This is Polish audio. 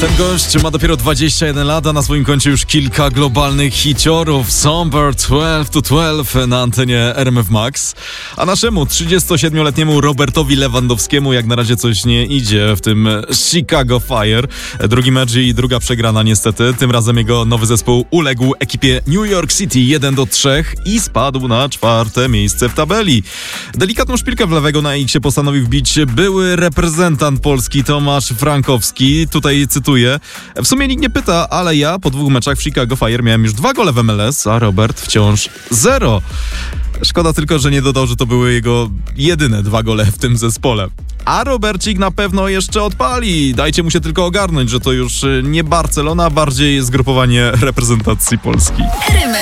Ten gość ma dopiero 21 lat, a na swoim koncie już kilka globalnych hiciorów. Somber 12 to 12 na antenie RMF Max. A naszemu 37-letniemu Robertowi Lewandowskiemu jak na razie coś nie idzie w tym Chicago Fire. Drugi mecz i druga przegrana niestety. Tym razem jego nowy zespół uległ ekipie New York City 1-3 i spadł na 4. miejsce w tabeli. Delikatną szpilkę w lewego na X postanowił wbić były reprezentant Polski Tomasz Frankowski. Tutaj cytuję: w sumie nikt nie pyta, ale ja po 2 meczach w Chicago Fire miałem już 2 gole w MLS, a Robert wciąż 0. Szkoda tylko, że nie dodał, że to były jego jedyne 2 gole w tym zespole. A Robercik na pewno jeszcze odpali. Dajcie mu się tylko ogarnąć, że to już nie Barcelona, bardziej zgrupowanie reprezentacji Polski.